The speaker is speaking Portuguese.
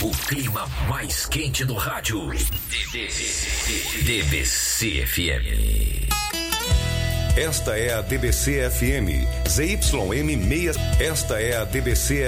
O clima mais quente do rádio. DBC FM. Esta é a DBC FM. ZYM 6. Esta é a DBC